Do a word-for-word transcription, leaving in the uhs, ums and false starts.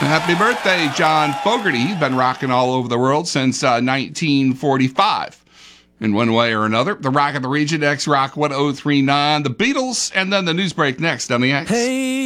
Happy birthday, John Fogerty. He's been rocking all over the world since uh, nineteen forty-five. In one way or another. The Rock of the Region, X Rock one oh three point nine, the Beatles, and then the news break next on the X. Hey.